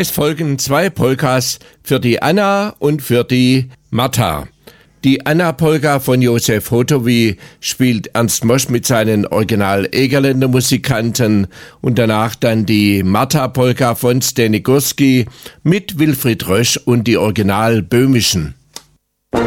Es folgen 2 Polkas für die Anna und für die Martha. Die Anna-Polka von Josef Hotowy spielt Ernst Mosch mit seinen Original-Egerländer Musikanten und danach dann die Martha-Polka von Steny Gurski mit Wilfried Rösch und die Original-Böhmischen.